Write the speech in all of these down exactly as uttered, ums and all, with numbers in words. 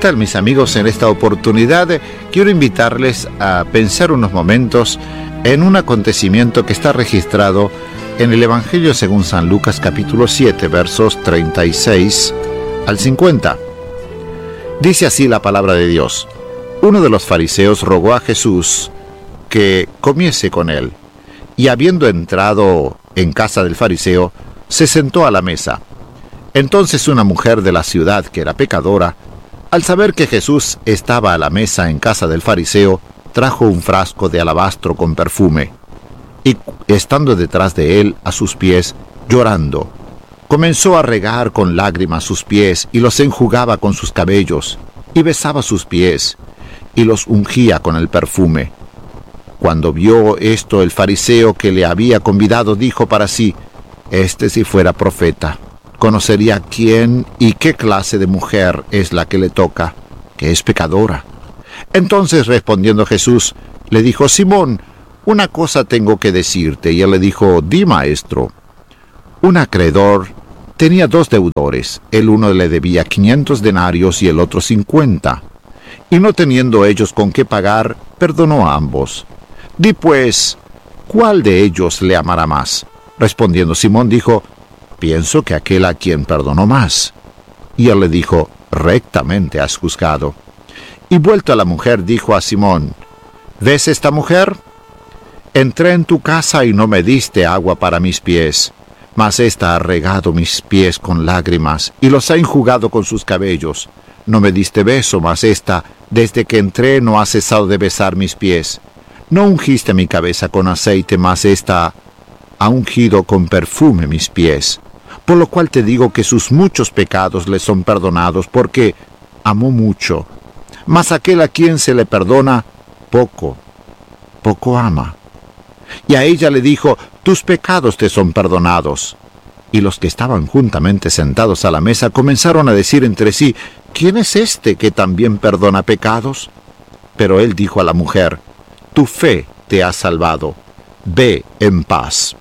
tal, mis amigos? En esta oportunidad quiero invitarles a pensar unos momentos en un acontecimiento que está registrado en el Evangelio según San Lucas capítulo siete, versos treinta y seis al cincuenta. Dice así la palabra de Dios: uno de los fariseos rogó a Jesús que comiese con él, y habiendo entrado en casa del fariseo, se sentó a la mesa. Entonces una mujer de la ciudad, que era pecadora, al saber que Jesús estaba a la mesa en casa del fariseo, trajo un frasco de alabastro con perfume, y estando detrás de él a sus pies, llorando, comenzó a regar con lágrimas sus pies, y los enjugaba con sus cabellos, y besaba sus pies, y los ungía con el perfume. Cuando vio esto el fariseo que le había convidado, dijo para sí: Este, si fuera profeta, conocería quién y qué clase de mujer es la que le toca, que es pecadora. Entonces, respondiendo Jesús, le dijo: Simón, una cosa tengo que decirte. Y él le dijo: Di, maestro. Un acreedor tenía dos deudores. El uno le debía quinientos denarios y el otro cincuenta. Y no teniendo ellos con qué pagar, perdonó a ambos. Di pues, ¿cuál de ellos le amará más? Respondiendo Simón dijo: Pienso que aquel a quien perdonó más. Y él le dijo: Rectamente has juzgado. Y vuelto a la mujer, dijo a Simón: ¿Ves esta mujer? Entré en tu casa y no me diste agua para mis pies, mas ésta ha regado mis pies con lágrimas y los ha enjugado con sus cabellos. No me diste beso, mas ésta, desde que entré, no ha cesado de besar mis pies. No ungiste mi cabeza con aceite, mas ésta ha ungido con perfume mis pies. Por lo cual te digo que sus muchos pecados le son perdonados, porque amó mucho. Mas aquel a quien se le perdona, poco, poco ama. Y a ella le dijo: Tus pecados te son perdonados. Y los que estaban juntamente sentados a la mesa comenzaron a decir entre sí: ¿Quién es este que también perdona pecados? Pero él dijo a la mujer: Tu fe te ha salvado. Ve en paz.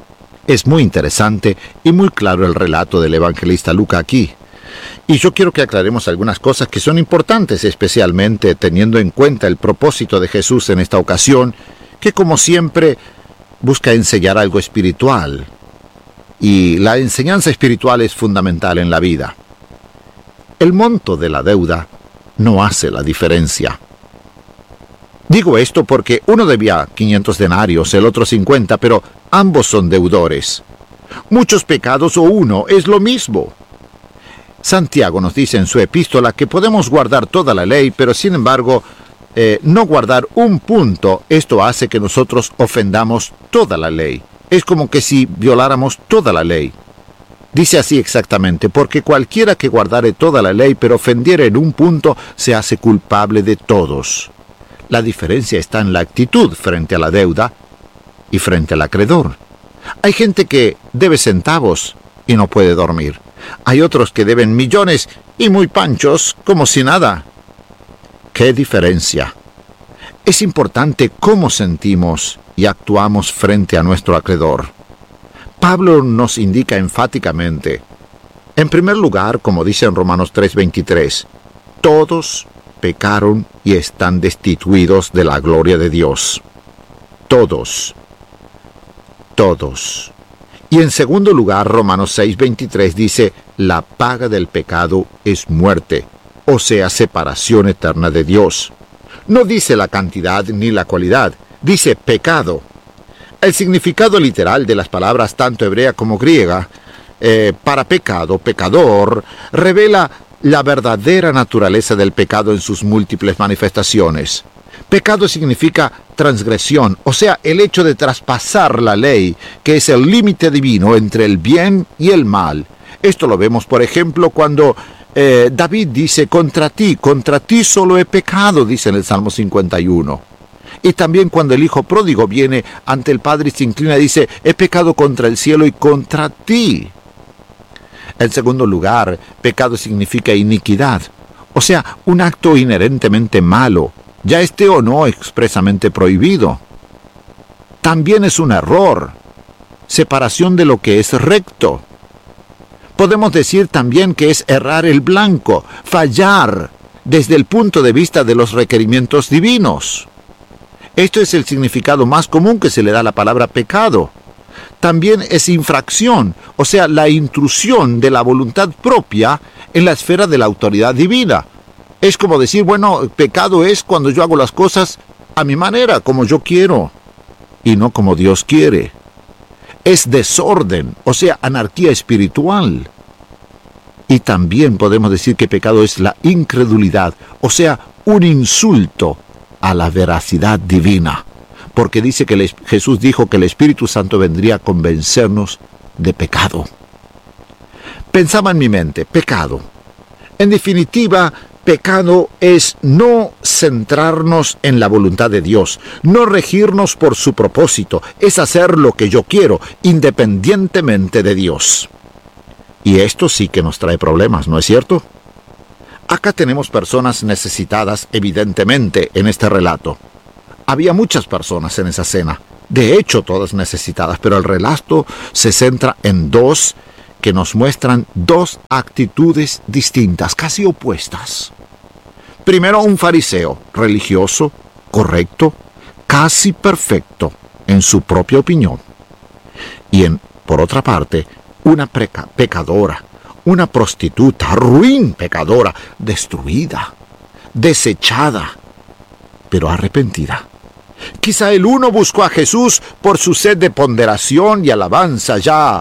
Es muy interesante y muy claro el relato del evangelista Lucas aquí. Y yo quiero que aclaremos algunas cosas que son importantes, especialmente teniendo en cuenta el propósito de Jesús en esta ocasión, que como siempre busca enseñar algo espiritual. Y la enseñanza espiritual es fundamental en la vida. El monto de la deuda no hace la diferencia. Digo esto porque uno debía quinientos denarios, el otro cincuenta, pero ambos son deudores. Muchos pecados o uno es lo mismo. Santiago nos dice en su epístola que podemos guardar toda la ley, pero sin embargo, eh, no guardar un punto, esto hace que nosotros ofendamos toda la ley. Es como que si violáramos toda la ley. Dice así exactamente: porque cualquiera que guardare toda la ley, pero ofendiere en un punto, se hace culpable de todos. La diferencia está en la actitud frente a la deuda y frente al acreedor. Hay gente que debe centavos y no puede dormir. Hay otros que deben millones y muy panchos, como si nada. ¡Qué diferencia! Es importante cómo sentimos y actuamos frente a nuestro acreedor. Pablo nos indica enfáticamente, en primer lugar, como dice en Romanos tres veintitrés, todos pecaron y están destituidos de la gloria de Dios. Todos. Todos. Y en segundo lugar, Romanos seis veintitrés dice: la paga del pecado es muerte, o sea, separación eterna de Dios. No dice la cantidad ni la cualidad, dice pecado. El significado literal de las palabras tanto hebrea como griega, eh, para pecado, pecador, revela la verdadera naturaleza del pecado en sus múltiples manifestaciones. Pecado significa transgresión, o sea, el hecho de traspasar la ley, que es el límite divino entre el bien y el mal. Esto lo vemos, por ejemplo, cuando eh, David dice: contra ti, contra ti solo he pecado, dice en el Salmo cincuenta y uno. Y también cuando el hijo pródigo viene ante el padre y se inclina y dice: he pecado contra el cielo y contra ti. En segundo lugar, pecado significa iniquidad, o sea, un acto inherentemente malo, ya esté o no expresamente prohibido. También es un error, separación de lo que es recto. Podemos decir también que es errar el blanco, fallar, desde el punto de vista de los requerimientos divinos. Esto es el significado más común que se le da a la palabra pecado. También es infracción, o sea, la intrusión de la voluntad propia en la esfera de la autoridad divina. Es como decir, bueno, pecado es cuando yo hago las cosas a mi manera, como yo quiero, y no como Dios quiere. Es desorden, o sea, anarquía espiritual. Y también podemos decir que pecado es la incredulidad, o sea, un insulto a la veracidad divina. Porque dice que el, Jesús dijo que el Espíritu Santo vendría a convencernos de pecado. Pensaba en mi mente, pecado. En definitiva, pecado es no centrarnos en la voluntad de Dios, no regirnos por su propósito, es hacer lo que yo quiero, independientemente de Dios. Y esto sí que nos trae problemas, ¿no es cierto? Acá tenemos personas necesitadas, evidentemente, en este relato. Había muchas personas en esa cena, de hecho todas necesitadas, pero el relato se centra en dos que nos muestran dos actitudes distintas, casi opuestas. Primero, un fariseo, religioso, correcto, casi perfecto en su propia opinión. Y en, por otra parte, una preca- pecadora, una prostituta, ruin pecadora, destruida, desechada, pero arrepentida. Quizá el uno buscó a Jesús por su sed de ponderación y alabanza ya.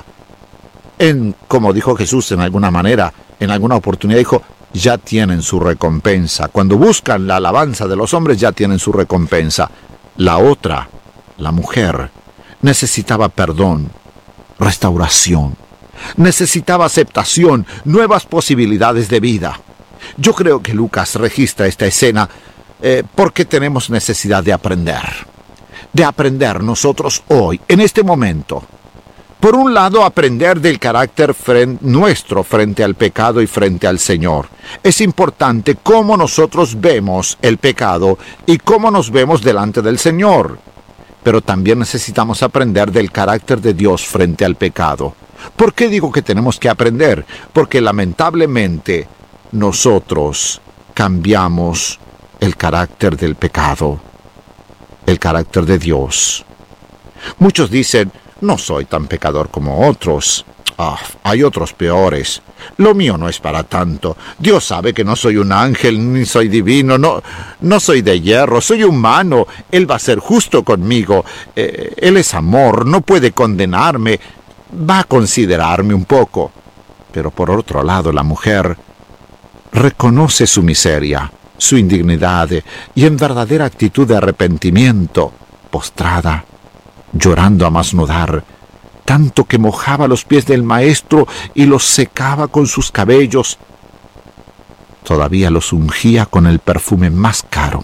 En, como dijo Jesús en alguna manera, en alguna oportunidad dijo, ya tienen su recompensa. Cuando buscan la alabanza de los hombres, ya tienen su recompensa. La otra, la mujer, necesitaba perdón, restauración, necesitaba aceptación, nuevas posibilidades de vida. Yo creo que Lucas registra esta escena eh, porque tenemos necesidad de aprender. De aprender nosotros hoy, en este momento. Por un lado, aprender del carácter frente, nuestro frente al pecado y frente al Señor. Es importante cómo nosotros vemos el pecado y cómo nos vemos delante del Señor. Pero también necesitamos aprender del carácter de Dios frente al pecado. ¿Por qué digo que tenemos que aprender? Porque lamentablemente nosotros cambiamos el carácter del pecado, el carácter de Dios. Muchos dicen, no soy tan pecador como otros. Ah, hay otros peores. Lo mío no es para tanto. Dios sabe que no soy un ángel, ni soy divino, no, no soy de hierro, soy humano. Él va a ser justo conmigo. Eh, él es amor, no puede condenarme. Va a considerarme un poco. Pero por otro lado, la mujer reconoce su miseria, su indignidad, y en verdadera actitud de arrepentimiento, postrada, llorando a más no dar, tanto que mojaba los pies del maestro y los secaba con sus cabellos. Todavía los ungía con el perfume más caro.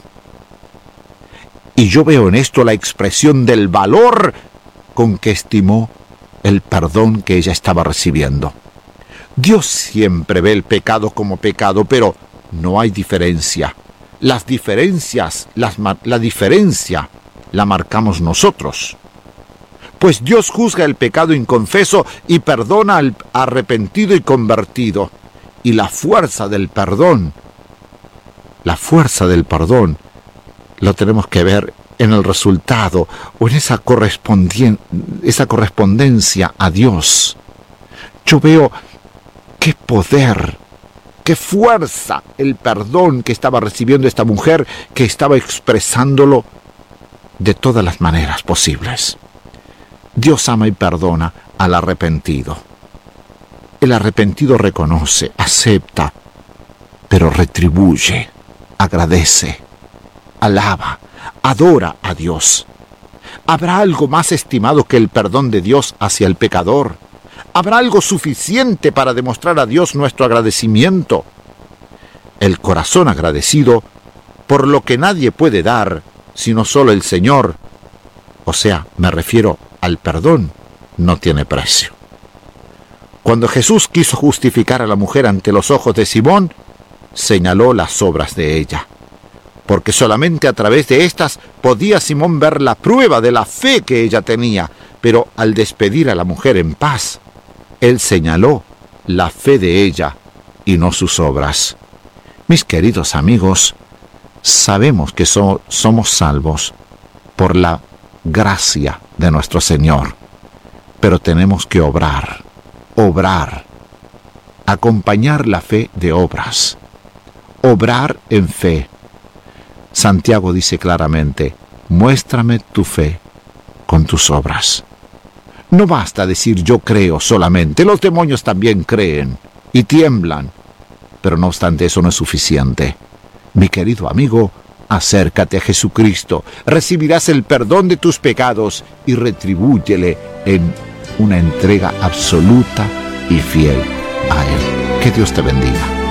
Y yo veo en esto la expresión del valor con que estimó el perdón que ella estaba recibiendo. Dios siempre ve el pecado como pecado, pero no hay diferencia. Las diferencias, las, la diferencia la marcamos nosotros. Pues Dios juzga el pecado inconfeso y perdona al arrepentido y convertido. Y la fuerza del perdón, la fuerza del perdón, lo tenemos que ver en el resultado o en esa, correspondien- esa correspondencia a Dios. Yo veo qué poder, qué fuerza el perdón que estaba recibiendo esta mujer, que estaba expresándolo de todas las maneras posibles. Dios ama y perdona al arrepentido. El arrepentido reconoce, acepta, pero retribuye, agradece, alaba, adora a Dios. ¿Habrá algo más estimado que el perdón de Dios hacia el pecador? ¿Habrá algo suficiente para demostrar a Dios nuestro agradecimiento? El corazón agradecido, por lo que nadie puede dar, sino solo el Señor, o sea, me refiero al perdón, no tiene precio. Cuando Jesús quiso justificar a la mujer ante los ojos de Simón, señaló las obras de ella, porque solamente a través de estas podía Simón ver la prueba de la fe que ella tenía, pero al despedir a la mujer en paz, él señaló la fe de ella y no sus obras. Mis queridos amigos, sabemos que so- somos salvos por la gracia de nuestro Señor, pero tenemos que obrar, obrar, acompañar la fe de obras, obrar en fe. Santiago dice claramente, muéstrame tu fe con tus obras. No basta decir yo creo solamente, los demonios también creen y tiemblan, pero no obstante eso no es suficiente. Mi querido amigo, acércate a Jesucristo, recibirás el perdón de tus pecados y retribúyele en una entrega absoluta y fiel a Él. Que Dios te bendiga.